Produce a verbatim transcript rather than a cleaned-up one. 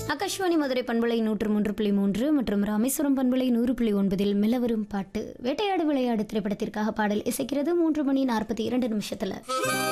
ஆகாஷ்வாணி மதுரை பண்பலை நூற்று மூன்று புள்ளி மூன்று மற்றும் ராமேஸ்வரம் பண்பலை நூறு புள்ளி ஒன்பதில் மெல்லவரும் பாட்டு வேட்டையாடு விளையாடு திரைப்படத்திற்காக பாடல் இசைக்கிறது மூன்று மணி நாற்பத்தி இரண்டு நிமிஷத்துல.